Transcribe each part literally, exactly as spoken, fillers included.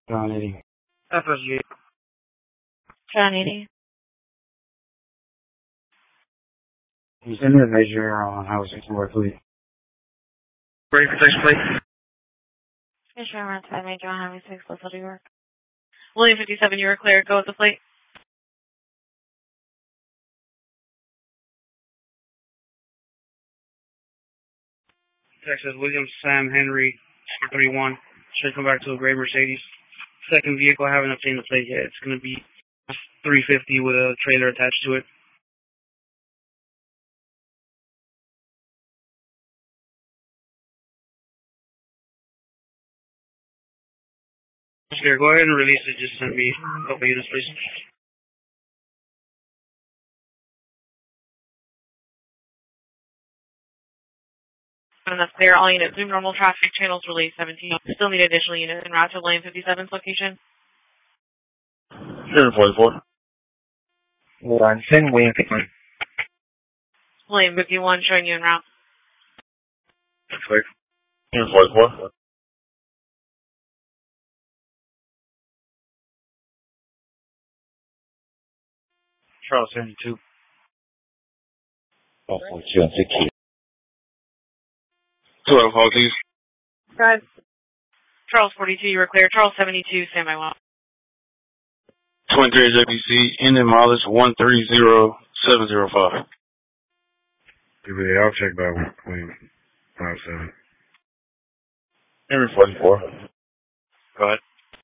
John eighty. F S G. John eighty. He's in the measure on Highway sixty-four, please. Ready for text plate? Commissioner around to Major on Highway six, Little New York. William fifty-seven, you were clear. Go with the plate. Text says William Sam Henry, thirty-one. Should come back to a gray Mercedes. Second vehicle, I haven't obtained the plate yet. It's going to be three fifty with a trailer attached to it. Here, go ahead and release it. Just send me a couple units, please. And that's clear. All units, new normal traffic channels release seventeen. Still need additional units en route to William fifty-seven's location. Sure, forty-four. One, send William fifty-one. William fifty-one, showing you en route. Clear. Sure, forty-four. Charles seventy-two. Oh, forty-two and sixty. twelve, hold these. Guys. Charles forty-two, you were clear. Charles seventy-two, stand by one. twenty-three J B C, ending mileage one three zero seven zero five. I'll check by William five seven. Henry forty-four. Go ahead.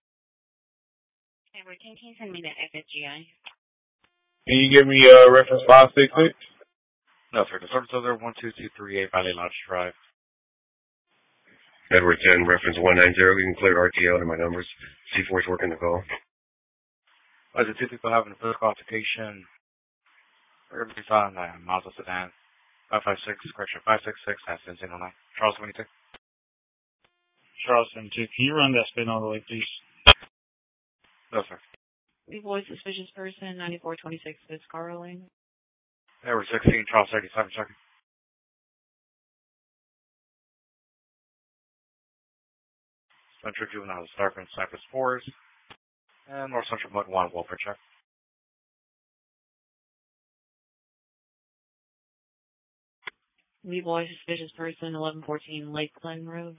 Hey, can you send me the F S G I? Can you give me uh, reference five six six? No, sir. The service order one two two three eight Valley Lodge Drive. Edward ten, reference one nine zero. You can clear R T O to my numbers. C four is working the call. As the two people having a physical altercation, everybody's on uh, Mazda sedan. five five six, correction, five six six, that's in zero nine. Charles seventy-two. Charles seventy-two. Can you run that spin all the way, please? No, sir. We voice suspicious person, ninety-four twenty-six, Fitzcarrall Lane. Edward sixteen, Charles thirty-seven, checking. Central Juvenile Stark and Cypress Fours. And North Central Mud one, Wolfer check. We voice suspicious person, eleven fourteen, Lake Glen Road.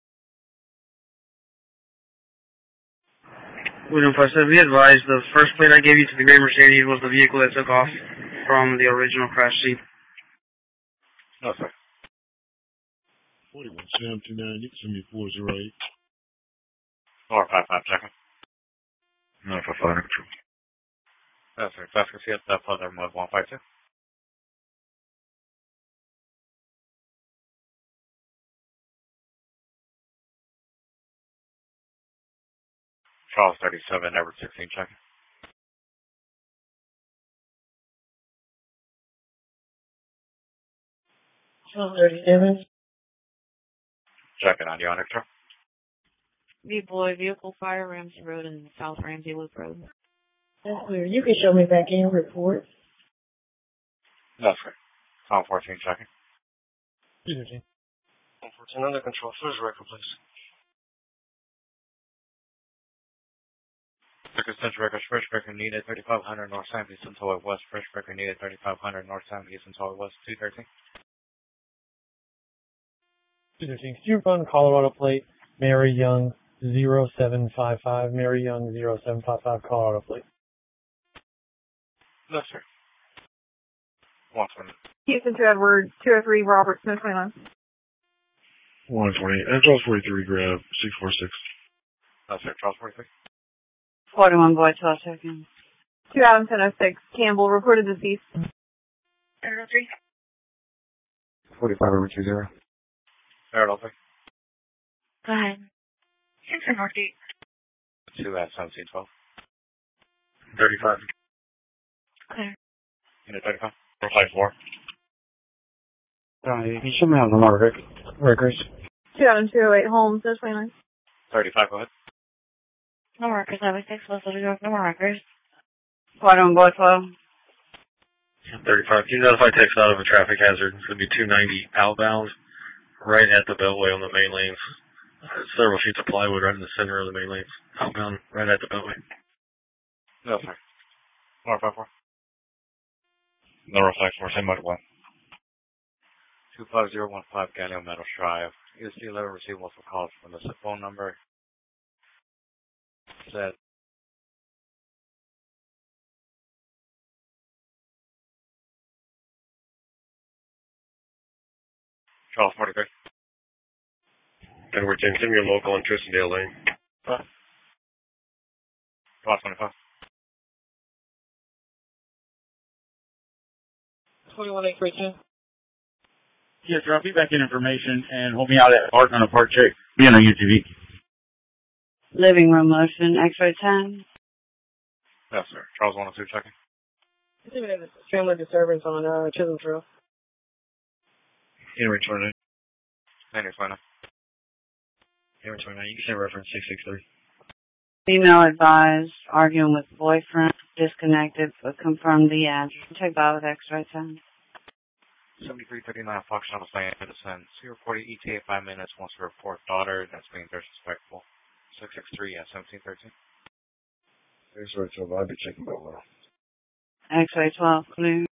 William five seven, be advised, the first plate I gave you to the gray Mercedes was the vehicle that took off from the original crash scene. No, sir. forty-one Sam two nine, you can send me four zero eight. Or five five, checking. No, for five. No, sir. That's going to see it. That's other mode one five two. Charles thirty-seven, Edward sixteen, checking. Charles thirty-seven. Checking on you on extra. V-Boy, vehicle fire, Ramsey Road and South Ramsey Loop Road. That's clear. You can show me back in report. No, sir. Tom fourteen, checking. fifteen. fourteen under control. First record, please. Circus Central Records, fresh record needed, thirty-five hundred North San East until it was. Fresh record needed, thirty-five hundred North San East until it was. two thirteen. two thirteen. Could you run Colorado plate, Mary Young, zero seven five five, Mary Young, zero seven five five, Colorado plate. No, sir. one twenty. Houston to Edward, two oh three, Robert Smith, twenty-nine. one twenty. And Charles forty-three, grab six four six. No, sir. Charles forty-three. forty-one, boy, twelve seconds. two Adam ten oh six, Campbell, reported deceased. Arrow three. forty-five over two zero. Arrow three. Go ahead. Houston North eight. two at seventeen twelve. thirty-five. Clear. Unit thirty-five. four five four. Uh, can you show me out the number rec- records? two Adam two oh eight, Holmes, twenty-nine. thirty-five, go ahead. No records, Highway six, Little New York, no more records. forty-one, boy, twelve. thirty-five. Can you notify text out of a traffic hazard? It's going to be two ninety outbound, right at the beltway on the main lanes. Several sheets of plywood right in the center of the main lanes. Outbound, right at the beltway. No, sir. Four five four. Number five four, same by the way. two five zero one five Gallium Metal Drive. E S P eleven received multiple calls from the phone number. Said Charles forty-three. Edward ten, send me your local on Tristandale Lane. Huh? Twelve twenty-five. twenty-one eight three two. Yes, sir. I'll be back in information and hold me out at park on a park check. Be on a U T V. Living room motion, X-ray ten. Yes, sir. Charles one oh two checking. Family disturbance on uh, Chisholm Trail. Henry twenty-nine. Henry twenty-nine. Henry twenty-nine. You can say reference six six three. Female advised, arguing with boyfriend, disconnected, but confirmed the address. Take by with X-ray ten. seventy-three thirty-nine Fox Shuttle St. Edison. C reported E T A five minutes. Wants to report daughter. That's being disrespectful. six six three at seventeen thirteen. X-ray twelve, I'll be checking my well. X-ray twelve, clear.